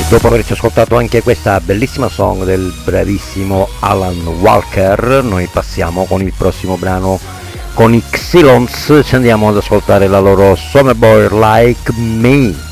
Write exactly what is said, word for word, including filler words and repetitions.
Dopo averci ascoltato anche questa bellissima song del bravissimo Alan Walker, noi passiamo con il prossimo brano, con i Xylons, ci andiamo ad ascoltare la loro Summer Boy Like Me.